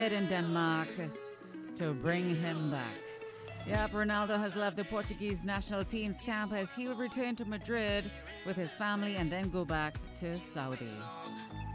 in Denmark to bring him back. Yep, Ronaldo has left the Portuguese national team's camp as he will return to Madrid with his family and then go back to Saudi.